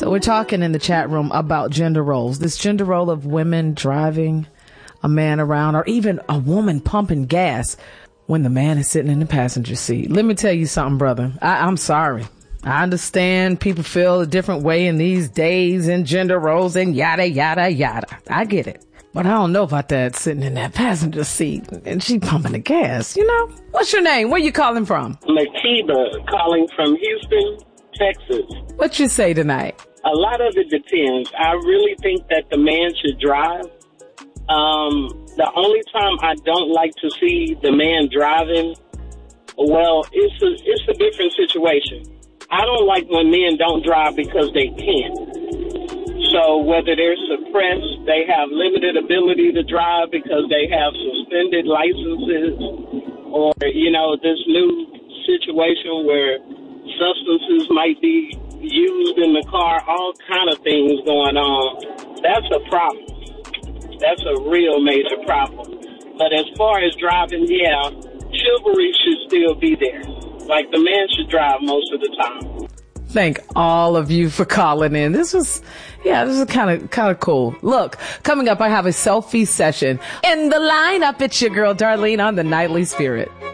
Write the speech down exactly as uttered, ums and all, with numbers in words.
So we're talking in the chat room about gender roles, this gender role of women driving a man around, or even a woman pumping gas when the man is sitting in the passenger seat. Let me tell you something, brother. I, I'm sorry. I understand people feel a different way in these days and gender roles and yada, yada, yada. I get it. But I don't know about that sitting in that passenger seat and she pumping the gas, you know? What's your name? Where you calling from? Makiba, calling from Houston, Texas. What you say tonight? A lot of it depends. I really think that the man should drive. Um, the only time I don't like to see the man driving, well, it's a, it's a different situation. I don't like when men don't drive because they can't. So whether they're suppressed, they have limited ability to drive because they have suspended licenses, or, you know, this new situation where substances might be used in the car, all kind of things going on. That's a problem. That's a real major problem. But as far as driving, yeah, chivalry should still be there. Like, the man should drive most of the time. Thank all of you for calling in. This was, yeah, this is kind of, kind of cool. Look, coming up, I have a selfie session. In the lineup, it's your girl, Darlene, on the Nightly Spirit.